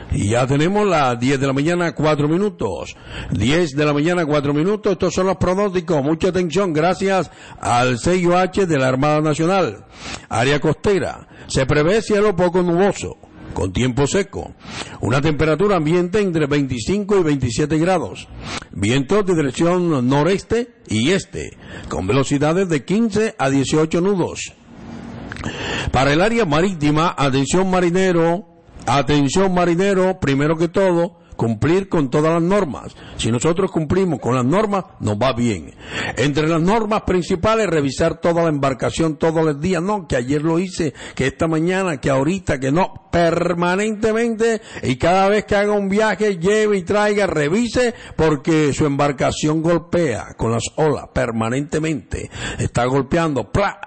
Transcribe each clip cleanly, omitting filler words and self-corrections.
Y ya tenemos las 10 de la mañana, 4 minutos. 10 de la mañana, 4 minutos. Estos son los pronósticos. Mucha atención. Gracias al sello H de la Armada Nacional. Área costera. Se prevé cielo poco nuboso, con tiempo seco. Una temperatura ambiente entre 25 y 27 grados. Vientos de dirección noreste y este, con velocidades de 15 a 18 nudos. Para el área marítima, atención marinero, primero que todo, cumplir con todas las normas. Si nosotros cumplimos con las normas, nos va bien. Entre las normas principales, revisar toda la embarcación todos los días. No, que ayer lo hice, que esta mañana, que ahorita, que no. Permanentemente, y cada vez que haga un viaje, lleve y traiga, revise, porque su embarcación golpea con las olas permanentemente. Está golpeando, ¡pra!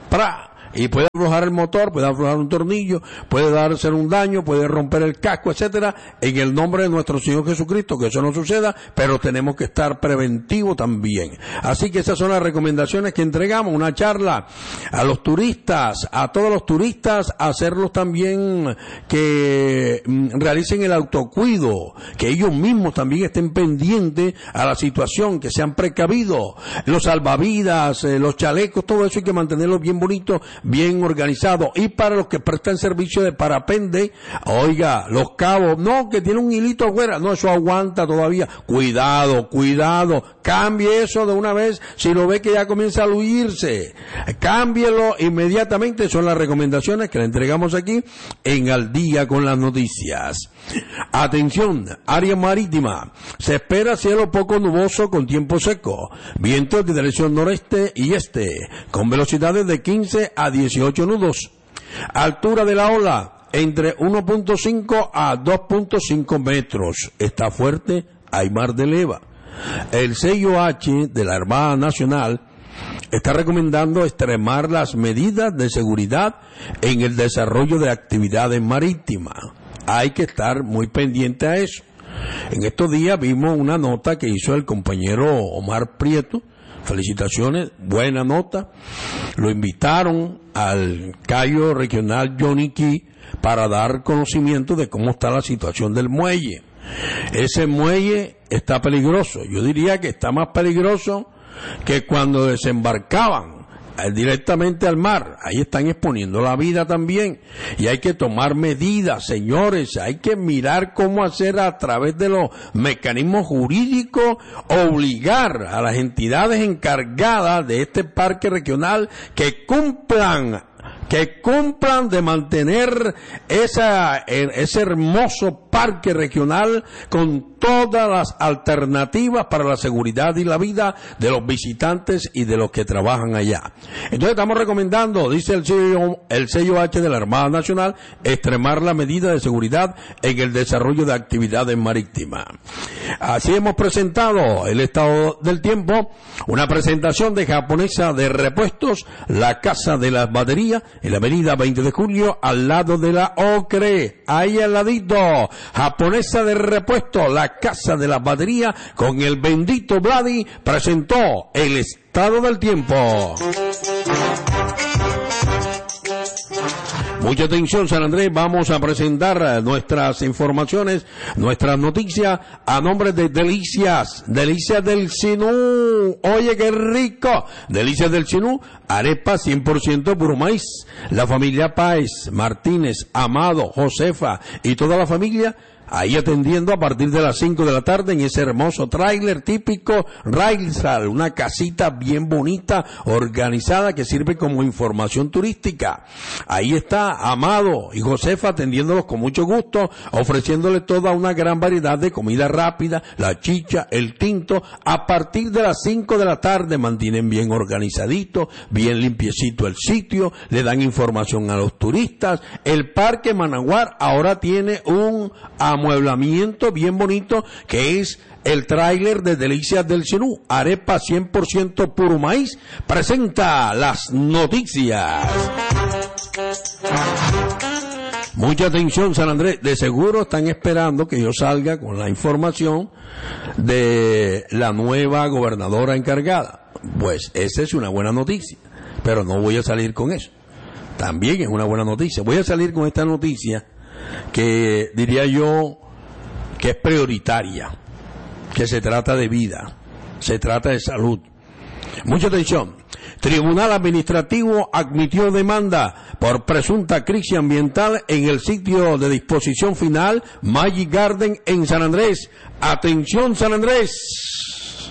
Y puede aflojar el motor, puede aflojar un tornillo, puede darse un daño, puede romper el casco, etcétera, en el nombre de nuestro Señor Jesucristo, que eso no suceda, pero tenemos que estar preventivos también. Así que esas son las recomendaciones que entregamos, una charla a los turistas, a todos los turistas, hacerlos también que realicen el autocuido, que ellos mismos también estén pendientes a la situación, que sean precavidos, los salvavidas, los chalecos, todo eso hay que mantenerlo bien bonito, bien organizado. Y para los que prestan servicio de parapente, oiga, los cabos, no, que tiene un hilito afuera, no, eso aguanta todavía. Cuidado, cambie eso de una vez, si lo ve que ya comienza a huirse, cámbielo inmediatamente. Son las recomendaciones que le entregamos aquí en Al Día con las Noticias. Atención, área marítima, se espera cielo poco nuboso con tiempo seco, vientos de dirección noreste y este, con velocidades de 15 a 18 nudos. Altura de la ola entre 1.5 a 2.5 metros. Está fuerte, hay mar de leva. El sello H de la Armada Nacional está recomendando extremar las medidas de seguridad en el desarrollo de actividades marítimas. Hay que estar muy pendiente a eso. En estos días vimos una nota que hizo el compañero Omar Prieto. Felicitaciones, buena nota. Lo invitaron al Cayo Regional Johnny Key para dar conocimiento de cómo está la situación del muelle. Ese muelle está peligroso. Yo diría que está más peligroso que cuando desembarcaban directamente al mar. Ahí están exponiendo la vida también, y hay que tomar medidas, señores. Hay que mirar cómo hacer a través de los mecanismos jurídicos, obligar a las entidades encargadas de este parque regional que cumplan de mantener ese hermoso parque regional con todas las alternativas para la seguridad y la vida de los visitantes y de los que trabajan allá. Entonces estamos recomendando, dice el sello H de la Armada Nacional, extremar la medida de seguridad en el desarrollo de actividades marítimas. Así hemos presentado el estado del tiempo, una presentación de Japonesa de Repuestos, la Casa de las Baterías, en la avenida 20 de Julio, al lado de la Ocre, ahí al ladito. Japonesa de Repuestos, la Casa de las Baterías, con el bendito Vladi, presentó el estado del tiempo. Mucha atención, San Andrés, vamos a presentar nuestras informaciones, nuestras noticias a nombre de Delicias del Sinú. Oye, qué rico. Delicias del Sinú, arepa 100% puro maíz. La familia Páez, Martínez, Amado, Josefa y toda la familia ahí atendiendo a partir de las 5 de la tarde en ese hermoso tráiler típico Railsal, una casita bien bonita, organizada, que sirve como información turística. Ahí está Amado y Josefa atendiéndolos con mucho gusto, ofreciéndoles toda una gran variedad de comida rápida, la chicha, el tinto. A partir de las 5 de la tarde mantienen bien organizadito, bien limpiecito el sitio, le dan información a los turistas. El Parque Managuar ahora tiene un amueblamiento bien bonito, que es el tráiler de Delicias del Sinú, arepa 100% puro maíz, presenta las noticias. Mucha atención, San Andrés, de seguro están esperando que yo salga con la información de la nueva gobernadora encargada. Pues esa es una buena noticia, pero no voy a salir con eso. También es una buena noticia. Voy a salir con esta noticia que diría yo que es prioritaria, que se trata de vida, se trata de salud. Mucha atención. Tribunal Administrativo admitió demanda por presunta crisis ambiental en el sitio de disposición final Magic Garden en San Andrés. Atención, San Andrés.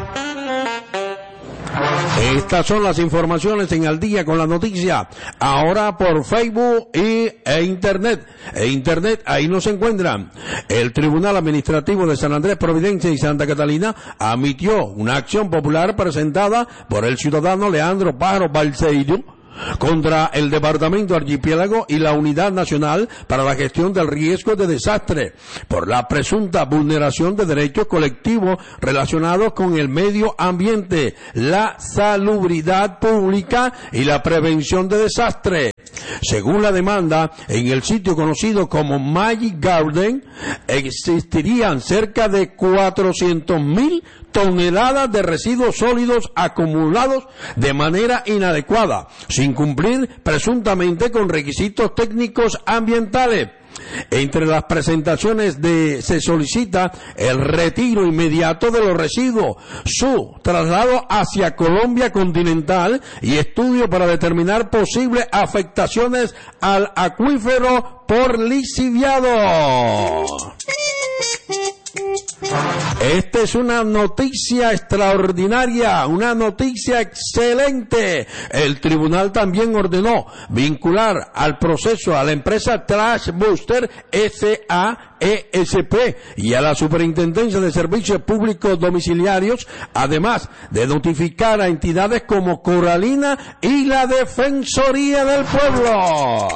Estas son las informaciones en Al Día con la Noticia. Ahora por Facebook e Internet. Ahí nos encuentran. El Tribunal Administrativo de San Andrés, Providencia y Santa Catalina admitió una acción popular presentada por el ciudadano Leandro Pájaro Balseiro contra el Departamento Archipiélago y la Unidad Nacional para la Gestión del Riesgo de Desastre por la presunta vulneración de derechos colectivos relacionados con el medio ambiente, la salubridad pública y la prevención de desastres. Según la demanda, en el sitio conocido como Magic Garden existirían cerca de 400.000 toneladas de residuos sólidos acumulados de manera inadecuada, sin cumplir presuntamente con requisitos técnicos ambientales. Entre las presentaciones se solicita el retiro inmediato de los residuos, su traslado hacia Colombia continental y estudio para determinar posibles afectaciones al acuífero por lixiviado. Esta es una noticia extraordinaria, una noticia excelente. El tribunal también ordenó vincular al proceso a la empresa Trash Buster SAESP y a la Superintendencia de Servicios Públicos Domiciliarios, además de notificar a entidades como Coralina y la Defensoría del Pueblo.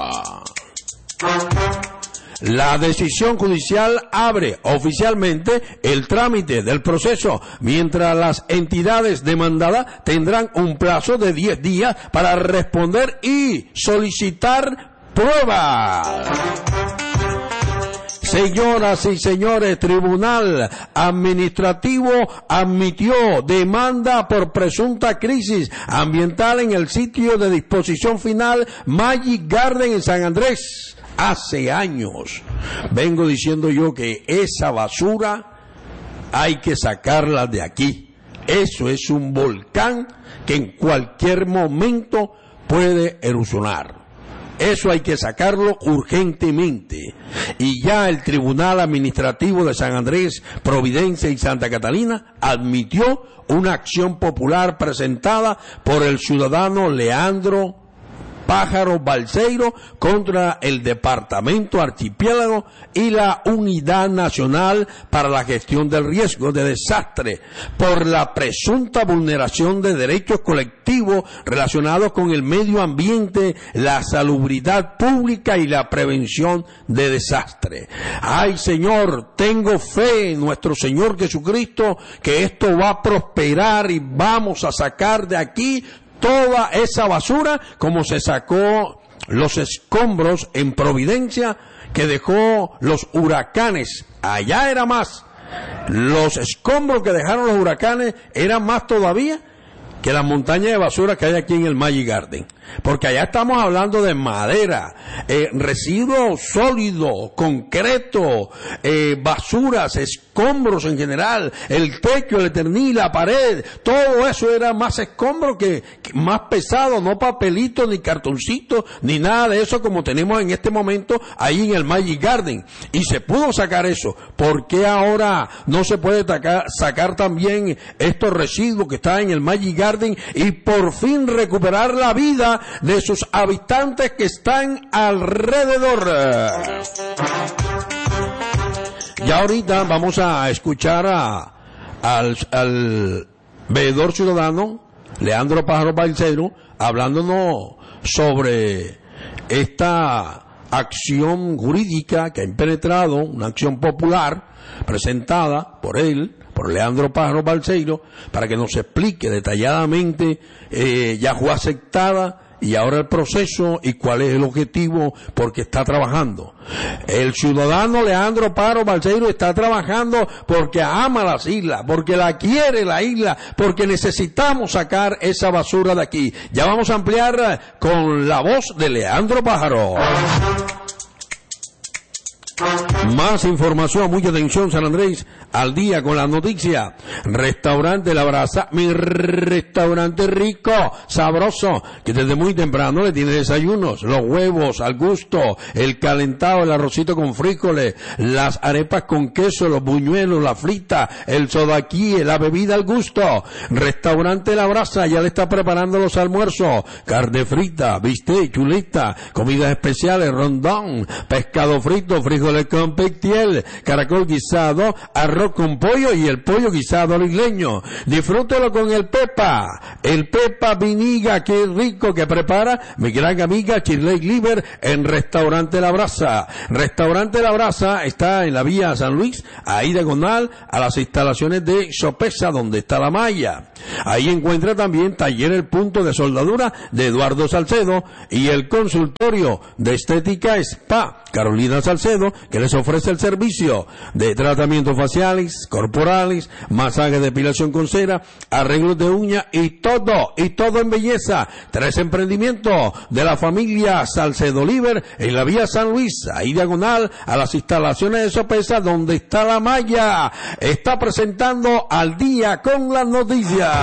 La decisión judicial abre oficialmente el trámite del proceso, mientras las entidades demandadas tendrán un plazo de 10 días para responder y solicitar pruebas. Señoras y señores, Tribunal Administrativo admitió demanda por presunta crisis ambiental en el sitio de disposición final Magic Garden en San Andrés. Hace años vengo diciendo yo que esa basura hay que sacarla de aquí. Eso es un volcán que en cualquier momento puede erosionar. Eso hay que sacarlo urgentemente. Y ya el Tribunal Administrativo de San Andrés, Providencia y Santa Catalina admitió una acción popular presentada por el ciudadano Leandro Pájaro Balseiro contra el Departamento Archipiélago y la Unidad Nacional para la Gestión del Riesgo de Desastre por la presunta vulneración de derechos colectivos relacionados con el medio ambiente, la salubridad pública y la prevención de desastres. Ay, Señor, tengo fe en nuestro Señor Jesucristo que esto va a prosperar y vamos a sacar de aquí toda esa basura, como se sacó los escombros en Providencia que dejó los huracanes. Allá era más. Los escombros que dejaron los huracanes eran más todavía que las montañas de basura que hay aquí en el Magic Garden. Porque allá estamos hablando de madera, residuos sólidos, concreto, basuras, escombros en general, el techo, el eternil, la pared, todo eso era más escombro que más pesado, no papelito, ni cartoncito, ni nada de eso como tenemos en este momento ahí en el Magic Garden. Y se pudo sacar eso. ¿Por qué ahora no se puede sacar también estos residuos que están en el Magic Garden y por fin recuperar la vida de sus habitantes que están alrededor? Ya ahorita vamos a escuchar al veedor ciudadano Leandro Pájaro Balseiro hablándonos sobre esta acción jurídica que ha impenetrado, una acción popular presentada por él, por Leandro Pájaro Balseiro, para que nos explique detalladamente, ya fue aceptada y ahora el proceso y cuál es el objetivo porque está trabajando. El ciudadano Leandro Pájaro Balseiro está trabajando porque ama las islas, porque la quiere la isla, porque necesitamos sacar esa basura de aquí. Ya vamos a ampliar con la voz de Leandro Pájaro. Más información, mucha atención, San Andrés, al día con la noticia. Restaurante La Brasa, mi restaurante rico, sabroso, que desde muy temprano le tiene desayunos, los huevos al gusto, el calentado, el arrocito con frijoles, las arepas con queso, los buñuelos, la frita, el sodaquí, la bebida al gusto. Restaurante La Brasa ya le está preparando los almuerzos, carne frita, bistec, chuleta, comidas especiales, rondón, pescado frito, frijoles con pectiel, caracol guisado, arroz con pollo y el pollo guisado al isleño. Disfrútelo con el Pepa Viniga, qué rico que prepara mi gran amiga Shirley Liver en Restaurante La Brasa. Restaurante La Brasa está en la vía San Luis, ahí diagonal a las instalaciones de Sopesa, donde está la malla. Ahí encuentra también taller El Punto de Soldadura de Eduardo Salcedo y el consultorio de estética Spa Carolina Salcedo, que les ofrece el servicio de tratamientos faciales, corporales, masaje de depilación con cera, arreglos de uñas y todo en belleza. 3 emprendimientos de la familia Salcedo Liver en la vía San Luis, ahí diagonal a las instalaciones de Sopesa, donde está la malla. Está presentando Al Día con las Noticias.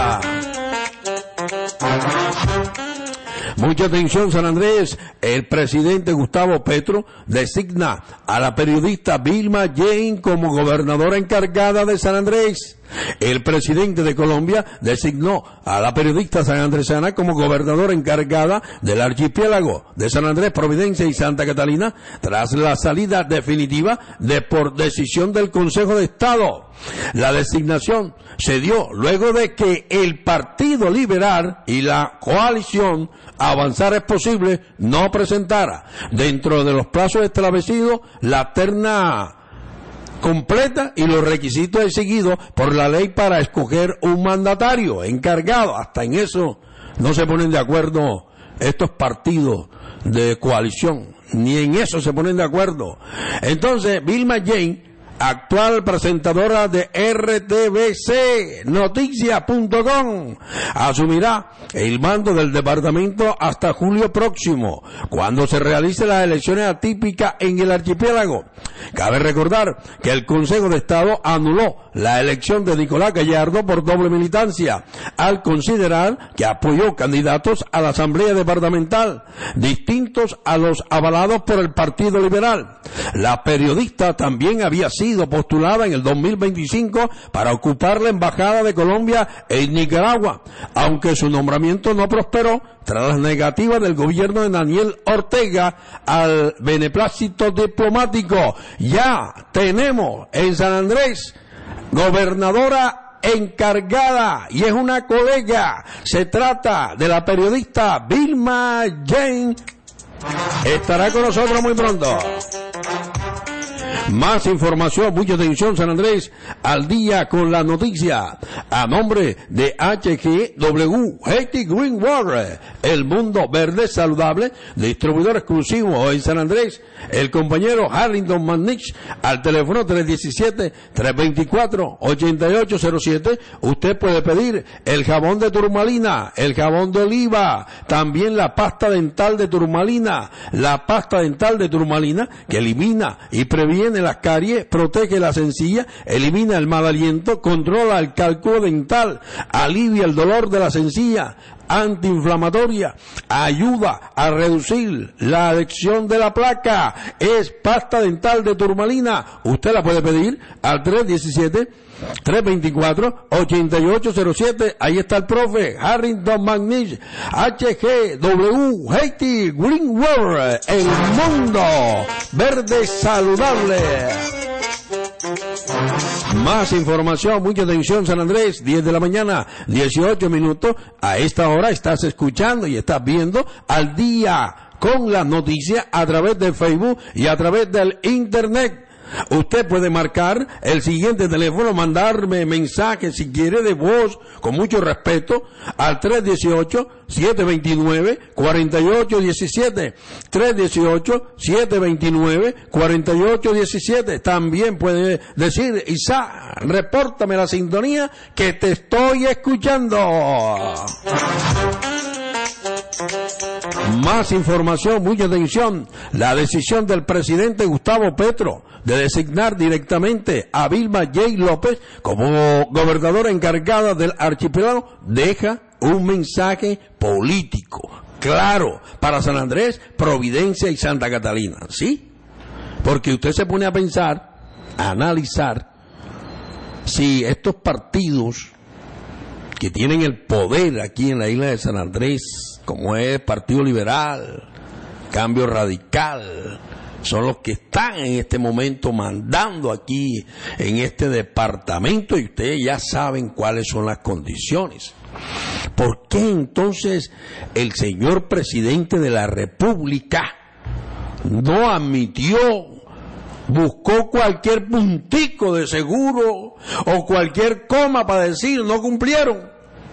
Mucha atención, San Andrés. El presidente Gustavo Petro designa a la periodista Vilma Jane como gobernadora encargada de San Andrés. El presidente de Colombia designó a la periodista sanandresana como gobernadora encargada del archipiélago de San Andrés, Providencia y Santa Catalina, tras la salida definitiva por decisión del Consejo de Estado. La designación se dio luego de que el Partido Liberal y la coalición Avanzar es Posible no presentara, dentro de los plazos establecidos, la terna completa y los requisitos exigidos por la ley para escoger un mandatario encargado. Hasta en eso no se ponen de acuerdo estos partidos de coalición, ni en eso se ponen de acuerdo. Entonces, Vilma Jane, actual presentadora de RTBC Noticias.com, asumirá el mando del departamento hasta julio próximo, cuando se realicen las elecciones atípicas en el archipiélago. Cabe recordar que el Consejo de Estado anuló la elección de Nicolás Gallardo por doble militancia, al considerar que apoyó candidatos a la Asamblea Departamental, distintos a los avalados por el Partido Liberal. La periodista también había sido postulada en el 2025 para ocupar la Embajada de Colombia en Nicaragua, aunque su nombramiento no prosperó tras las negativas del gobierno de Daniel Ortega al beneplácito diplomático. Ya tenemos en San Andrés gobernadora encargada y es una colega. Se trata de la periodista Vilma Jane. Estará con nosotros muy pronto. Más información, mucha atención, San Andrés, al día con la noticia. A nombre de HGW, Haiti Green Water, el mundo verde saludable, distribuidor exclusivo en San Andrés, el compañero Harrington McNich, al teléfono 317-324-8807. Usted puede pedir el jabón de turmalina, el jabón de oliva, también la pasta dental de turmalina, que elimina y previene las caries, protege las encías, elimina el mal aliento, controla el cálculo dental, alivia el dolor de las encías, antiinflamatoria, ayuda a reducir la adhesión de la placa. Es pasta dental de turmalina. Usted la puede pedir al 317-324-8807. Ahí está el profe Harrington McNich, HGW, Haiti Green World, el mundo verde saludable. Más información, mucha atención, San Andrés, 10 de la mañana, 18 minutos. A esta hora estás escuchando y estás viendo Al Día con las Noticias a través de Facebook y a través del Internet. Usted puede marcar el siguiente teléfono, mandarme mensajes si quiere de voz, con mucho respeto, al 318-729-4817. 318-729-4817. También puede decir, Isa, repórtame la sintonía que te estoy escuchando. Más información, mucha atención. La decisión del presidente Gustavo Petro de designar directamente a Vilma J. López como gobernadora encargada del archipiélago deja un mensaje político claro para San Andrés, Providencia y Santa Catalina, ¿sí? Porque usted se pone a pensar, a analizar, si estos partidos que tienen el poder aquí en la isla de San Andrés, como es Partido Liberal, Cambio Radical, son los que están en este momento mandando aquí en este departamento, y ustedes ya saben cuáles son las condiciones. ¿Por qué entonces el señor presidente de la República no admitió, buscó cualquier puntico de seguro o cualquier coma para decir no cumplieron?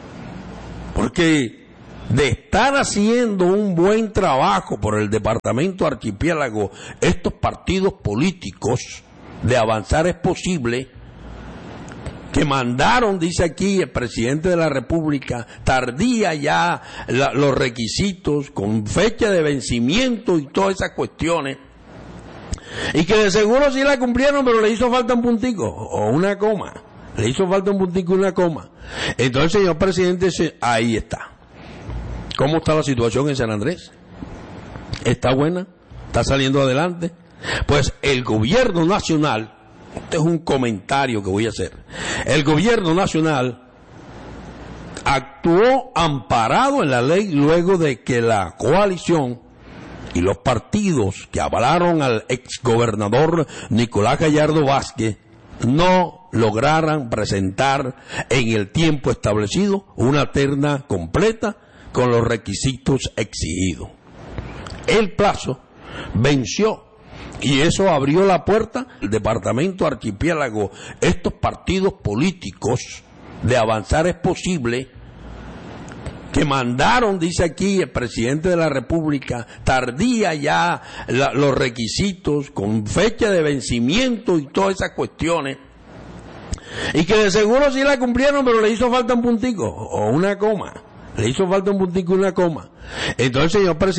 Porque de estar haciendo un buen trabajo por el departamento archipiélago, estos partidos políticos, de avanzar es posible, que mandaron, dice aquí el presidente de la República, tardía ya los requisitos, con fecha de vencimiento y todas esas cuestiones, y que de seguro sí la cumplieron, pero le hizo falta un puntico o una coma, le hizo falta un puntico y una coma. Entonces el señor presidente dice, ahí está. ¿Cómo está la situación en San Andrés? ¿Está buena? ¿Está saliendo adelante? Pues el gobierno nacional, este es un comentario que voy a hacer, el gobierno nacional actuó amparado en la ley luego de que la coalición y los partidos que avalaron al exgobernador Nicolás Gallardo Vázquez no lograran presentar en el tiempo establecido una terna completa con los requisitos exigidos. El plazo venció y eso abrió la puerta al departamento archipiélago, estos partidos políticos, de avanzar es posible, que mandaron, dice aquí el presidente de la República, tardía ya los requisitos, con fecha de vencimiento y todas esas cuestiones, y que de seguro sí la cumplieron, pero le hizo falta un puntico o una coma, le hizo falta un puntico y una coma. Entonces, señor presidente,